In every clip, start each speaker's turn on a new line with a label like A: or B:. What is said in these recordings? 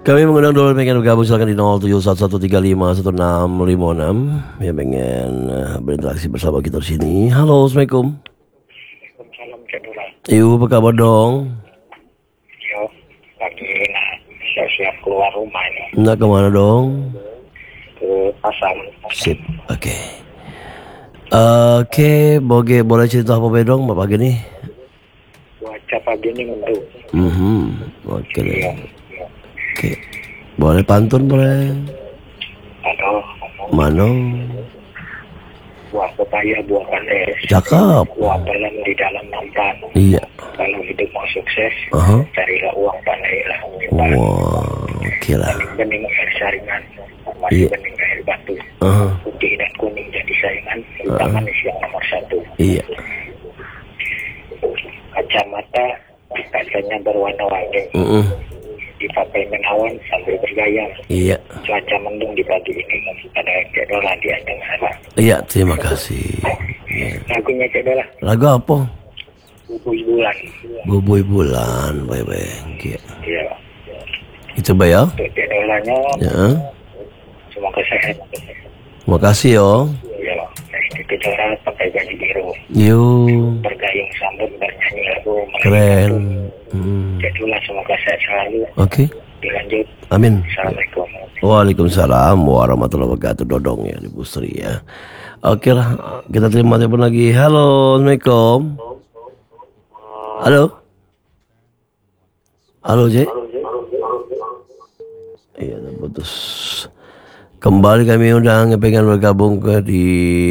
A: Kami mengundang dulu pengen bergabung silakan di 0711351656 ya pengen berinteraksi bersama kita di sini. Halo, assalamualaikum.
B: Salam cedera.
A: Apa kabar dong?
B: Yo, lagi siap-siap keluar rumah ini.
A: Nah, kemana dong?
B: Ke pasar.
A: Sip, oke. Oke, boleh cerita apa dong Bapak gini?
B: Cuaca pagi ini mendung.
A: Oke deh.
B: Iya.
A: Oke. Boleh pantun boleh.
B: Aduh,
A: Mano.
B: buah pepaya, buah panes.
A: Cakep.
B: Buah pelem di dalam nampan.
A: Iya.
B: Kalau hidup mau sukses,
A: Aha.
B: carilah uang pandailah.
A: Wah, oke lah.
B: Bening air saringan, masih
A: Iya.
B: bening air batu.
A: Aha.
B: Putih dan kuning jadi saingan, hitam manis yang nomor 1.
A: Iya.
B: Kacamata kacanya berwarna-warni. Dipakai menawan sambil bergaya.
A: Iya.
B: Cuaca mendung di pagi ini. Ada Cek Dola di Anjing sana.
A: Iya, terima kasih. Iya.
B: Lagunya Cek Dola,
A: Lagu apa?
B: Bubui Bulan.
A: Bubui Bulan, baik-baik.
B: Iya.
A: Itu baik ya?
B: Untuk Cek Dolanya,
A: Ya.
B: semoga sehat.
A: Terima kasih yo.
B: Iya. Cek Dola pakai baju biru,
A: Yuk.
B: bergayung sambut bernyanyi lagu.
A: Keren.
B: Cek Dola semoga sehat selalu.
A: Oke.
B: Dilanjut.
A: Amin.
B: Assalamualaikum.
A: Waalaikumsalam warahmatullahi wabarakatuh. Dodong ya di Busri ya. Oke lah, kita terima telepon lagi. Halo, assalamualaikum. Halo. Halo, J. Iya, putus. Kembali kami undang yang pengen bergabung ke di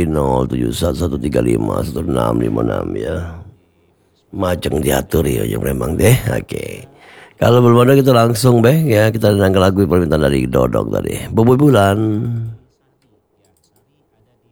A: 0711351656 ya. Macam diatur ya yang memang deh. Oke. Kalau belum ada kita langsung ya kita dengarkan lagu permintaan dari Dodong tadi. Bubui Bulan.